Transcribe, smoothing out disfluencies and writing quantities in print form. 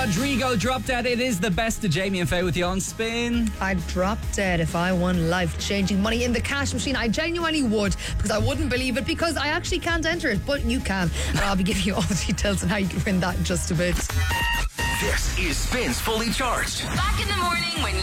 Rodrigo, Drop Dead. It is the best of Jamie and Faye with you on Spin. I'd drop dead if I won life-changing money in the cash machine. I genuinely would, because I wouldn't believe it, because I actually can't enter it, but you can. And I'll be giving you all the details on how you can win that in just a bit. This is Spins Fully Charged. Back in the morning when